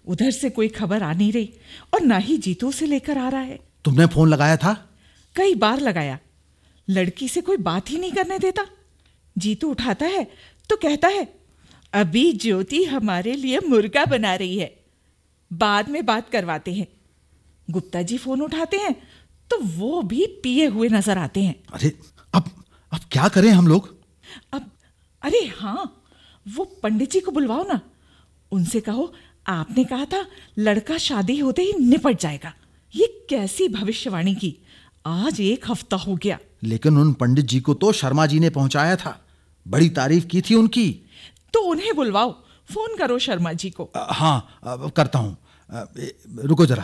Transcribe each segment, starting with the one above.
उधर से कोई खबर आ नहीं रही और ना ही जीतू से लेकर आ रहा है। तुमने फोन लगाया था? कई बार लगाया, लड़की से कोई बात ही नहीं करने देता। जीतू उठाता है तो कहता है अभी ज्योति हमारे लिए मुर्गा बना रही है, बाद में बात करवाते हैं। गुप्ता जी फोन उठाते हैं तो वो भी पिए हुए नजर आते हैं। अरे अब क्या करें हम लोग? अब अरे हाँ, वो पंडित जी को बुलवाओ ना। उनसे कहो आपने कहा था लड़का शादी होते ही निपट जाएगा। ये कैसी भविष्यवाणी की, आज 1 हफ्ता हो गया। लेकिन उन पंडित जी को तो शर्मा जी ने पहुंचाया था, बड़ी तारीफ की थी उनकी। तो उन्हें बुलवाओ, फोन करो शर्मा जी को। हाँ करता हूं, रुको जरा।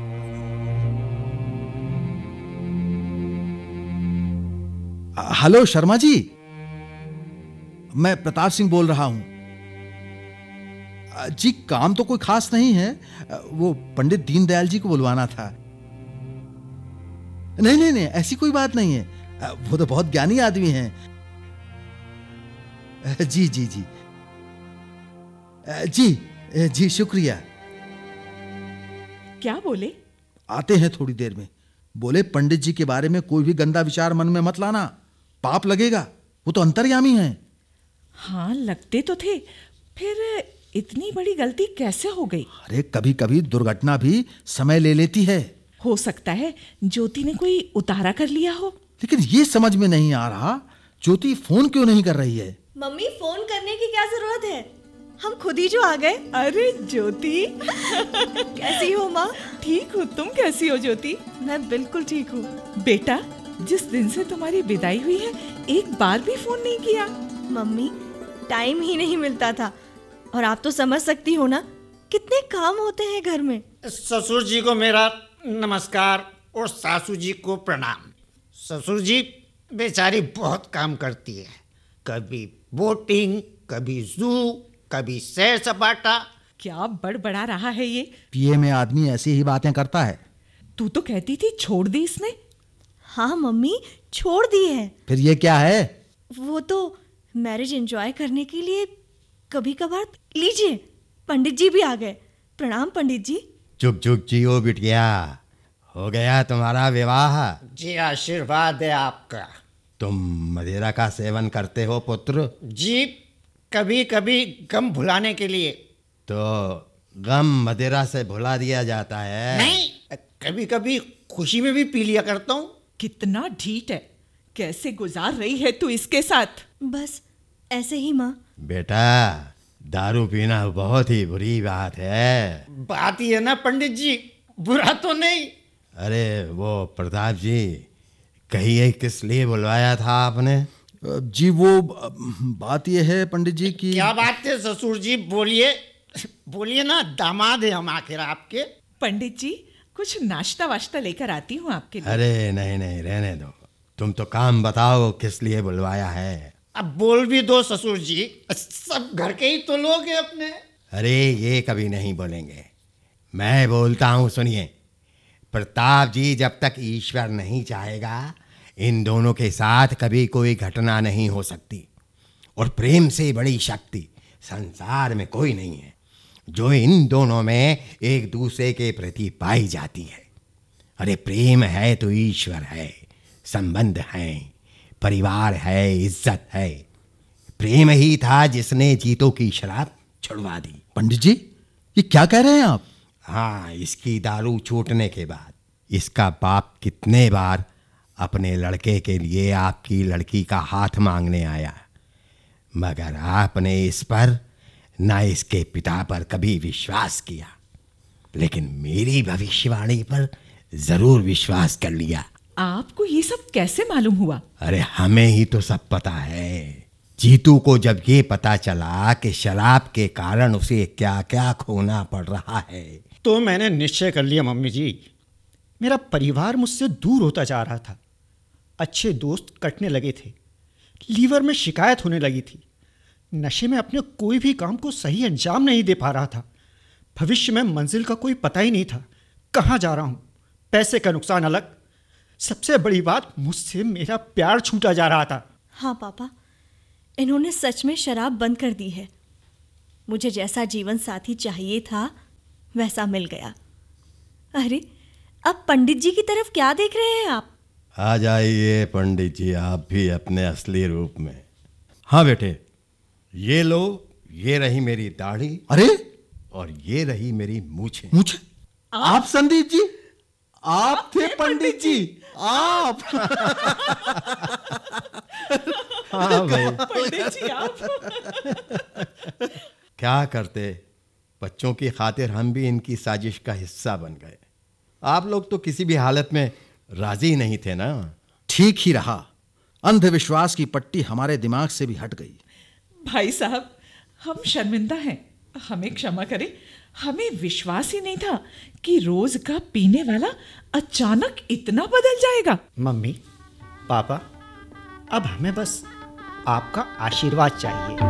हेलो शर्मा जी, मैं प्रताप सिंह बोल रहा हूं। जी काम तो कोई खास नहीं है, वो पंडित दीनदयाल जी को बुलवाना था। नहीं ऐसी कोई बात नहीं है, वो तो बहुत ज्ञानी आदमी हैं। जी जी जी जी जी शुक्रिया। क्या बोले? आते हैं थोड़ी देर में। बोले पंडित जी के बारे में कोई भी गंदा विचार मन में मत लाना, पाप लगेगा, वो तो अंतर्यामी हैं। हाँ लगते तो थे, फिर इतनी बड़ी गलती कैसे हो गई? अरे कभी कभी दुर्घटना भी समय ले लेती है। हो सकता है ज्योति ने कोई उतारा कर लिया हो। लेकिन ये समझ में नहीं आ रहा ज्योति फोन क्यों नहीं कर रही है। मम्मी फोन करने की क्या जरूरत है, हम खुद ही जो आ गए। अरे ज्योति कैसी हो माँ? ठीक हूँ, तुम कैसी हो ज्योति? मैं बिल्कुल ठीक हूँ। बेटा जिस दिन से तुम्हारी विदाई हुई है एक बार भी फोन नहीं किया। मम्मी टाइम ही नहीं मिलता था, और आप तो समझ सकती हो ना कितने काम होते हैं घर में। ससुर जी को मेरा नमस्कार और सासू जी को प्रणाम। ससुर जी बेचारी बहुत काम करती है, कभी बोटिंग, कभी जू, कभी सैर सपाटा। क्या बड़बड़ा रहा है ये? पिए में आदमी ऐसी ही बातें करता है। तू तो कहती थी छोड़ दी इसने। हाँ मम्मी छोड़ दी है। फिर ये क्या है? वो तो मैरिज एंजॉय करने के लिए कभी कभार। लीजिए पंडित जी भी आ गए। प्रणाम पंडित जी। चुप चुप जियो बिटिया, हो गया तुम्हारा विवाह। जी आशीर्वाद है आपका। तुम मदिरा का सेवन करते हो पुत्र? जी कभी कभी गम भुलाने के लिए। तो गम मदिरा से भुला दिया जाता है? नहीं, कभी कभी खुशी में भी पी लिया करता हूँ। कितना ढीठ है, कैसे गुजार रही है तू इसके साथ? बस ऐसे ही माँ। बेटा दारू पीना बहुत ही बुरी बात है। बात ही है ना पंडित जी, बुरा तो नहीं। अरे वो प्रताप जी, कहिए किस लिए बुलवाया था आपने? जी वो बात यह है पंडित जी की। क्या बात है ससुर जी, बोलिए बोलिए ना, दामाद है हम आखिर आपके। पंडित जी कुछ नाश्ता वाश्ता लेकर आती हूँ आपके लिए। अरे नहीं रहने दो, तुम तो काम बताओ किस लिए बुलवाया है। अब बोल भी दो ससुर जी, सब घर के ही तो लोग हैं अपने। अरे ये कभी नहीं बोलेंगे, मैं बोलता हूँ सुनिए। प्रताप जी जब तक ईश्वर नहीं चाहेगा इन दोनों के साथ कभी कोई घटना नहीं हो सकती, और प्रेम से बड़ी शक्ति संसार में कोई नहीं है जो इन दोनों में एक दूसरे के प्रति पाई जाती है। अरे प्रेम है तो ईश्वर है, संबंध है, परिवार है, इज्जत है। प्रेम ही था जिसने जीतों की शराब छुड़वा दी। पंडित जी ये क्या कह रहे हैं आप? हाँ, इसकी दारू छूटने के बाद इसका बाप कितने बार अपने लड़के के लिए आपकी लड़की का हाथ मांगने आया, मगर आपने इस पर ना इसके पिता पर कभी विश्वास किया, लेकिन मेरी भविष्यवाणी पर जरूर विश्वास कर लिया। आपको ये सब कैसे मालूम हुआ? अरे हमें ही तो सब पता है। जीतू को जब ये पता चला कि शराब के कारण उसे क्या क्या खोना पड़ रहा है, तो मैंने निश्चय कर लिया मम्मी जी, मेरा परिवार मुझसे दूर होता जा रहा था। अच्छे दोस्त कटने लगे थे, लीवर में शिकायत होने लगी थी, नशे में अपने कोई भी काम को सही अंजाम नहीं दे पा रहा था। भविष्य में मंजिल का कोई पता ही नहीं था, कहाँ जा रहा हूँ, पैसे का नुकसान अलग, सबसे बड़ी बात मुझसे मेरा प्यार छूटा जा रहा था। हाँ पापा, इन्होंने सच में शराब बंद कर दी है। मुझे जैसा जीवन साथी चाहिए था वैसा मिल गया। अरे, अब पंडित जी की तरफ क्या देख रहे हैं आप? आ जाइए पंडित जी, आप भी अपने असली रूप में। हाँ बेटे, ये लो, ये रही मेरी दाढ़ी अरे और ये रही मेरी मूछें। मुझे आप संदीप जी, आप थे पंडित जी, आप। हाँ भाई, पंडित जी आप। क्या करते, बच्चों की खातिर हम भी इनकी साजिश का हिस्सा बन गए। आप लोग तो किसी भी हालत में राजी नहीं थे ना। ठीक ही रहा, अंधविश्वास की पट्टी हमारे दिमाग से भी हट गई। भाई साहब, हम शर्मिंदा हैं, हमें क्षमा करें। हमें विश्वास ही नहीं था कि रोज का पीने वाला अचानक इतना बदल जाएगा। मम्मी, पापा, अब हमें बस आपका आशीर्वाद चाहिए।